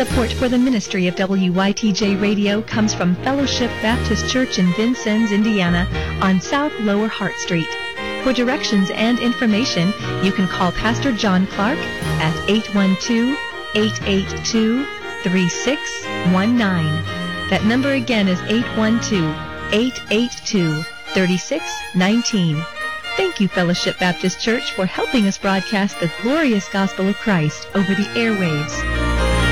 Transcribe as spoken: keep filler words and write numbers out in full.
Support for the ministry of W Y T J Radio comes from Fellowship Baptist Church in Vincennes, Indiana, on South Lower Hart Street. For directions and information, you can call Pastor John Clark at eight one two, eight eight two, three six one nine. That number again is eight one two, eight eight two, three six one nine. Thank you, Fellowship Baptist Church, for helping us broadcast the glorious gospel of Christ over the airwaves.